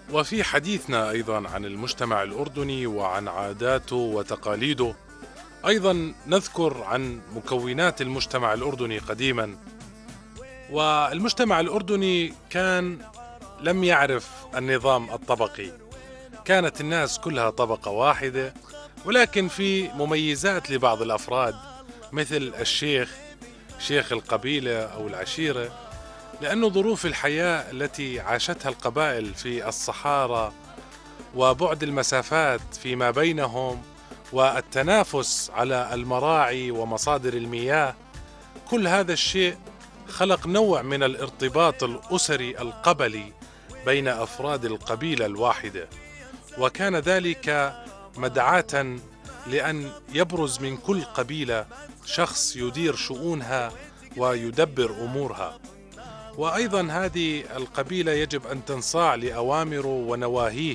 وفي حديثنا أيضا عن المجتمع الأردني وعن عاداته وتقاليده، أيضا نذكر عن مكونات المجتمع الأردني قديما. والمجتمع الأردني لم يعرف النظام الطبقي، كانت الناس كلها طبقة واحدة، ولكن في مميزات لبعض الأفراد مثل الشيخ، شيخ القبيلة أو العشيرة، لأن ظروف الحياة التي عاشتها القبائل في الصحارى وبعد المسافات فيما بينهم والتنافس على المراعي ومصادر المياه، كل هذا الشيء خلق نوع من الارتباط الأسري القبلي بين أفراد القبيلة الواحدة، وكان ذلك مدعاة لأن يبرز من كل قبيلة شخص يدير شؤونها ويدبر أمورها. وأيضا هذه القبيلة يجب أن تنصاع لأوامره ونواهيه،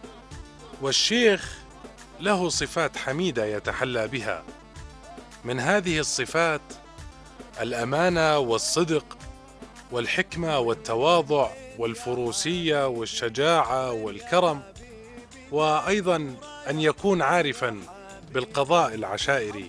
والشيخ له صفات حميدة يتحلى بها. من هذه الصفات الأمانة والصدق والحكمة والتواضع والفروسية والشجاعة والكرم، وأيضا أن يكون عارفا بالقضاء العشائري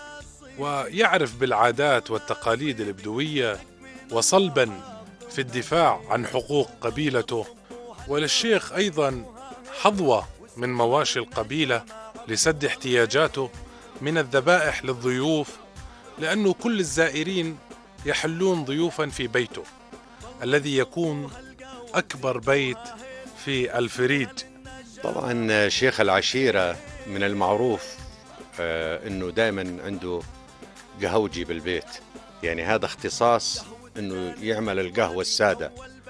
ويعرف بالعادات والتقاليد البدوية، وصلبا في الدفاع عن حقوق قبيلته. وللشيخ أيضا حظوة من مواشي القبيلة لسد احتياجاته من الذبائح للضيوف، لأنه كل الزائرين يحلون ضيوفا في بيته الذي يكون أكبر بيت في الفريج. طبعا شيخ العشيرة من المعروف انه دائما عنده قهوجي بالبيت، يعني هذا اختصاص انه يعمل القهوة السادة.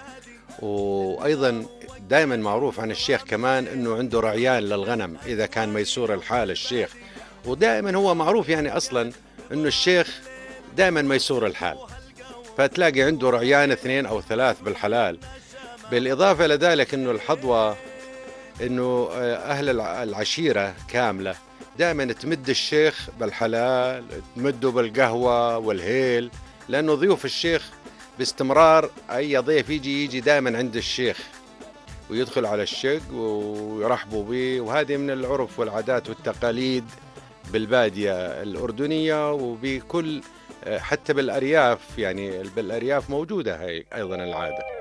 وايضا دائما معروف عن الشيخ كمان انه عنده رعيان للغنم اذا كان ميسور الحال الشيخ. ودائما هو معروف يعني اصلا انه الشيخ دائما ميسور الحال، فتلاقي عنده رعيان 2 أو 3 بالحلال. بالاضافة الى ذلك انه الحظوة انه اهل العشيرة كاملة دائما تمد الشيخ بالحلال، تمده بالقهوة والهيل، لانه ضيوف الشيخ باستمرار اي ضيف يجي دائما عند الشيخ ويدخل على الشق ويرحبوا به. وهذه من العرف والعادات والتقاليد بالبادية الأردنية وبكل، حتى بالأرياف، يعني بالأرياف موجودة هاي أيضا العادة.